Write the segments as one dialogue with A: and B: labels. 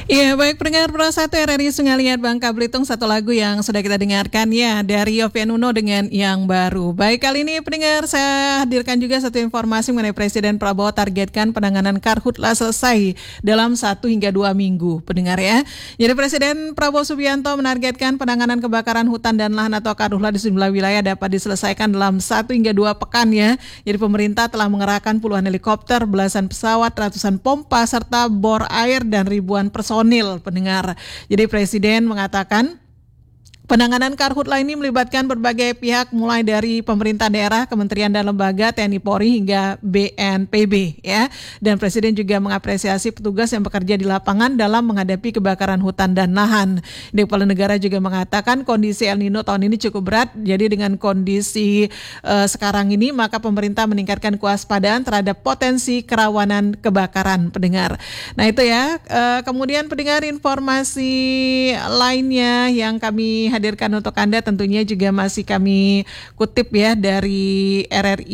A: Iya, baik pendengar Pro 1 RRI Sungai Liat Bangka Belitung, satu lagu yang sudah kita dengarkan ya dari Yovie Uno dengan yang baru. Baik, kali ini pendengar saya hadirkan juga satu informasi mengenai Presiden Prabowo targetkan penanganan karhutla selesai dalam 1 hingga 2 minggu, pendengar ya. Jadi Presiden Prabowo Subianto menargetkan penanganan kebakaran hutan dan lahan atau karhutla di sejumlah wilayah dapat diselesaikan dalam 1 hingga 2 pekan ya. Jadi pemerintah telah mengerahkan puluhan helikopter, belasan pesawat, ratusan pompa serta bor air dan ribuan personil pendengar. Jadi Presiden mengatakan penanganan karhutla ini melibatkan berbagai pihak mulai dari pemerintah daerah, kementerian dan lembaga, TNI Polri hingga BNPB ya. Dan Presiden juga mengapresiasi petugas yang bekerja di lapangan dalam menghadapi kebakaran hutan dan lahan. Di Kepala Negara juga mengatakan kondisi El Nino tahun ini cukup berat. Jadi dengan kondisi sekarang ini maka pemerintah meningkatkan kewaspadaan terhadap potensi kerawanan kebakaran, pendengar. Nah itu ya. Kemudian pendengar, informasi lainnya yang kami hadirkan untuk Anda tentunya juga masih kami kutip ya dari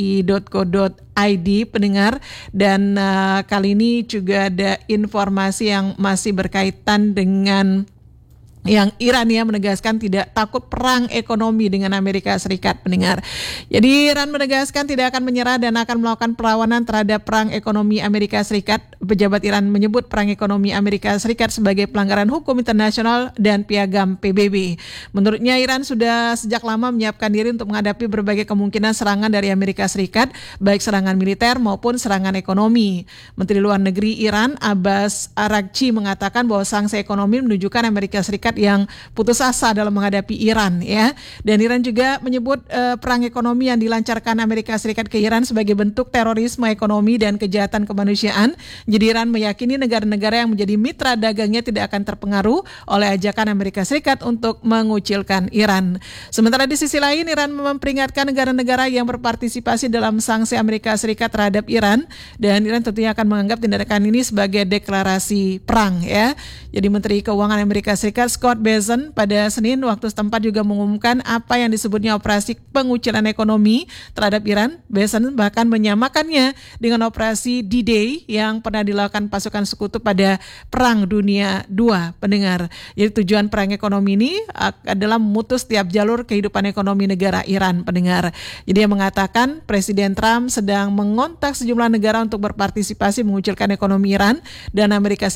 A: rri.co.id, pendengar, dan kali ini juga ada informasi yang masih berkaitan dengan yang Iran ya menegaskan tidak takut perang ekonomi dengan Amerika Serikat, pendengar. Jadi Iran menegaskan tidak akan menyerah dan akan melakukan perlawanan terhadap perang ekonomi Amerika Serikat. Pejabat Iran menyebut perang ekonomi Amerika Serikat sebagai pelanggaran hukum internasional dan piagam PBB. Menurutnya Iran sudah sejak lama menyiapkan diri untuk menghadapi berbagai kemungkinan serangan dari Amerika Serikat, baik serangan militer maupun serangan ekonomi. Menteri Luar Negeri Iran Abbas Araghchi mengatakan bahwa sanksi ekonomi menunjukkan Amerika Serikat yang putus asa dalam menghadapi Iran ya. Dan Iran juga menyebut perang ekonomi yang dilancarkan Amerika Serikat ke Iran sebagai bentuk terorisme ekonomi dan kejahatan kemanusiaan. Jadi Iran meyakini negara-negara yang menjadi mitra dagangnya tidak akan terpengaruh oleh ajakan Amerika Serikat untuk mengucilkan Iran. Sementara di sisi lain Iran memperingatkan negara-negara yang berpartisipasi dalam sanksi Amerika Serikat terhadap Iran, dan Iran tentunya akan menganggap tindakan ini sebagai deklarasi perang ya. Jadi Menteri Keuangan Amerika Serikat Scott Bessent pada Senin waktu setempat juga mengumumkan apa yang disebutnya operasi pengucilan ekonomi terhadap Iran. Bessent bahkan menyamakannya dengan operasi D-Day yang pernah dilakukan pasukan sekutu pada Perang Dunia II, pendengar. Jadi tujuan perang ekonomi ini adalah memutus setiap jalur kehidupan ekonomi negara Iran, pendengar. Jadi yang mengatakan Presiden Trump sedang mengontak sejumlah negara untuk berpartisipasi mengucilkan ekonomi Iran, dan Amerika